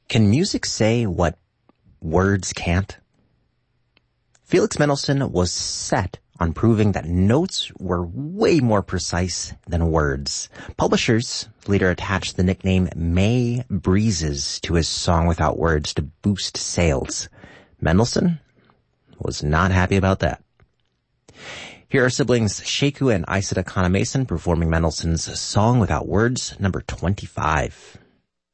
Can music say what words can't? Felix Mendelssohn was set on proving that notes were way more precise than words. Publishers later attached the nickname May Breezes to his Song Without Words to boost sales. Mendelssohn was not happy about that. Here are siblings Sheku and Isata Kana Mason performing Mendelssohn's Song Without Words, number 25.